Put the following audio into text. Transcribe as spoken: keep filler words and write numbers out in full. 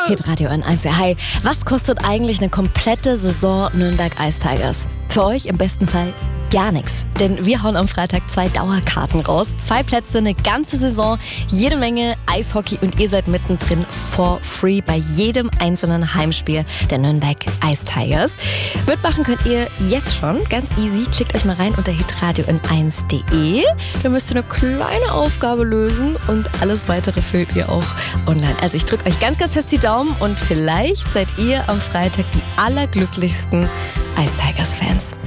Hitradio N eins. Hi, was kostet eigentlich eine komplette Saison Nürnberg Ice Tigers? Für euch im besten Fall gar nichts. Denn wir hauen am Freitag zwei Dauerkarten raus. Zwei Plätze, eine ganze Saison, jede Menge Eishockey und ihr seid mittendrin for free bei jedem einzelnen Heimspiel der Nürnberg Ice Tigers. Mitmachen könnt ihr jetzt schon, ganz easy. Klickt euch mal rein unter hitradio n eins punkt de. Da müsst ihr eine kleine Aufgabe lösen und alles weitere findet ihr auch online. Also ich drücke euch ganz, ganz fest die Daumen und vielleicht seid ihr am Freitag die allerglücklichsten Ice Tigers Fans.